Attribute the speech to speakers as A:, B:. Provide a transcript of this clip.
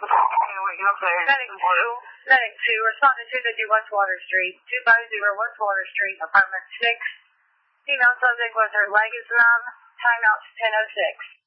A: Medic 2, respond to 250 West Water Street, 250 West Water Street, apartment 6. Female subject was her leg is numb. Timeout 10:06.